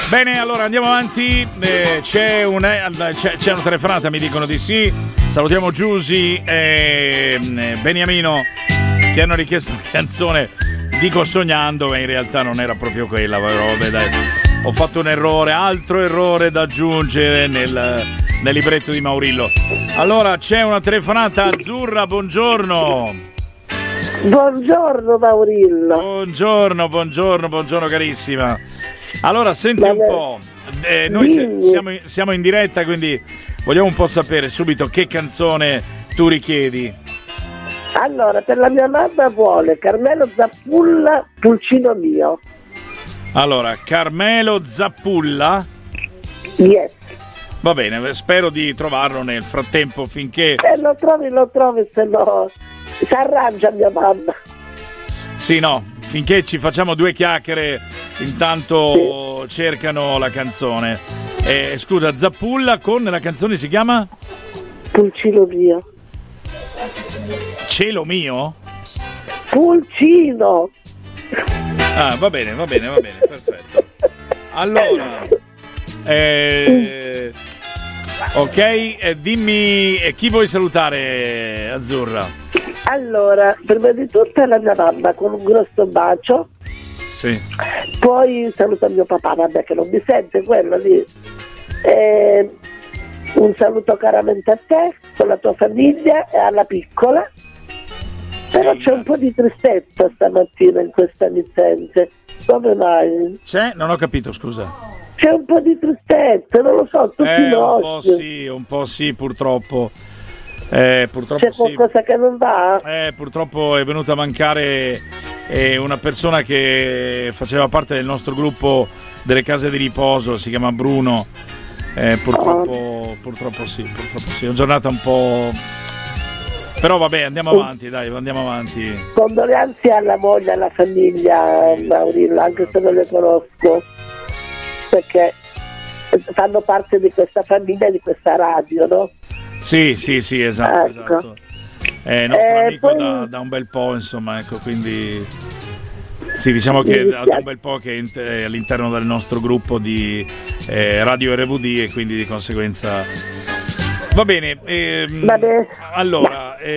Bene, allora andiamo avanti. C'è una telefonata, mi dicono di sì. Salutiamo Giusy e Beniamino che hanno richiesto una canzone. Dico sognando, ma in realtà non era proprio quella. Però vabbè, dai, ho fatto un errore, altro errore da aggiungere nel libretto di Maurillo. Allora c'è una telefonata. Azzurra, buongiorno. Buongiorno Maurillo. Buongiorno carissima. Allora senti un po', noi siamo in diretta, quindi vogliamo un po' sapere subito che canzone tu richiedi. Allora, per la mia mamma vuole Carmelo Zappulla, Pulcino mio. Allora, Carmelo Zappulla? Yes. Va bene, spero di trovarlo nel frattempo finché... Lo trovi, se no si arrangia mia mamma. Sì, no, finché ci facciamo due chiacchiere, intanto sì. Cercano la canzone. Scusa, Zappulla con la canzone si chiama? Pulcino mio. Cielo mio? Pulcino. Ah, va bene, perfetto. Allora, ok, dimmi chi vuoi salutare, Azzurra? Allora, prima di tutto è la mia mamma con un grosso bacio. Sì. Poi saluto mio papà, vabbè, che non mi sente, quello lì. Un saluto caramente a te, con la tua famiglia e alla piccola. Però sì, c'è un po' di tristezza stamattina in questa emittente. Come mai? C'è? Non ho capito, scusa. C'è un po' di tristezza, non lo so, tutti nostri. Un po' sì, purtroppo. Purtroppo c'è qualcosa che non va? Purtroppo è venuta a mancare una persona che faceva parte del nostro gruppo delle case di riposo, si chiama Bruno. Purtroppo sì, è una giornata un po'... Però vabbè, andiamo avanti. Condoglianze alla moglie, alla famiglia, Maurillo, anche se non le conosco, perché fanno parte di questa famiglia, di questa radio, no? Sì, esatto. È nostro amico poi... da un bel po', insomma, ecco, quindi sì, diciamo che da un bel po' che è all'interno del nostro gruppo di Radio RVD e quindi di conseguenza va bene. Allora